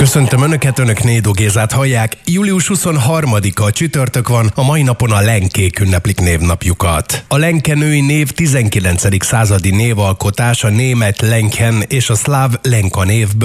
Köszöntöm Önöket, Önök Nédó Gézát hallják. Július 23-a csütörtök van, a mai napon a lenkék ünneplik névnapjukat. A lenke női név 19. századi névalkotás a német Lenken és a szláv Lenka névből,